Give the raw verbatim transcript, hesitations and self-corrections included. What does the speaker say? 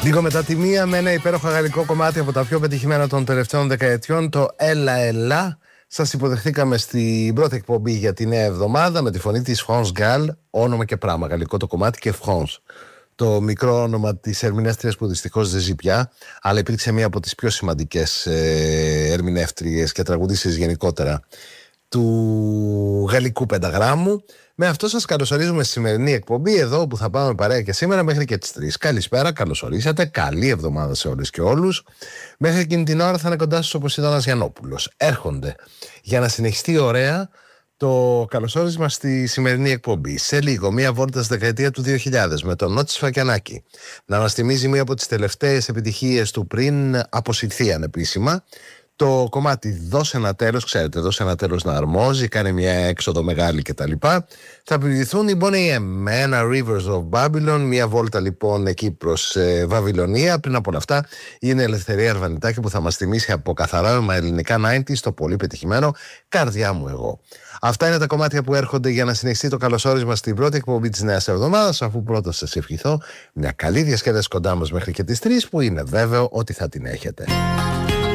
Λίγο μετά τη μία, με ένα υπέροχο γαλλικό κομμάτι από τα πιο πετυχημένα των τελευταίων δεκαετιών, το Έλα Έλα. Σας υποδεχθήκαμε στην πρώτη εκπομπή για τη νέα εβδομάδα με τη φωνή της France Gall, όνομα και πράγμα, γαλλικό το κομμάτι και France. Το μικρό όνομα της ερμηνεύτριας που δυστυχώς δεν ζει πια, αλλά υπήρξε μία από τις πιο σημαντικές ε, ερμηνεύτριες και τραγουδίστριες γενικότερα του γαλλικού πενταγράμμου. Με αυτό σας καλωσορίζουμε στη σημερινή εκπομπή, εδώ που θα πάμε παρέα και σήμερα μέχρι και τις τρεις. Καλησπέρα, καλώς ορίσατε, καλή εβδομάδα σε όλες και όλους. Μέχρι εκείνη την ώρα θα είναι κοντά σας ο Ποσειδώνας Γιαννόπουλος. Έρχονται για να συνεχιστεί ωραία το καλωσόρισμα στη σημερινή εκπομπή. Σε λίγο, μία βόλτα στη δεκαετία του δύο χιλιάδες με τον Νότσι Σφακιανάκη να μας θυμίζει μία από τις τελευταίες επιτυχίες του πριν αποσυρθεί ανεπίσημα. Το κομμάτι «Δώσε ένα τέλος», ξέρετε, «Δώσε ένα τέλος να αρμόζει», κάνει μια έξοδο μεγάλη κτλ. Θα επιβληθούν οι Boney M με ένα Rivers of Babylon, μια βόλτα λοιπόν εκεί προς ε, Βαβυλωνία. Πριν από όλα αυτά είναι η Ελευθερία Αρβανιτάκη που θα μας θυμίσει από καθαρά με ελληνικά ενενήντα το πολύ πετυχημένο «Καρδιά μου εγώ». Αυτά είναι τα κομμάτια που έρχονται για να συνεχιστεί το καλωσόρισμα στην πρώτη εκπομπή της νέας εβδομάδας, αφού πρώτα σας ευχηθώ μια καλή διασκέδαση κοντά μας μέχρι και τις τρεις, που είναι βέβαιο ότι θα την έχετε.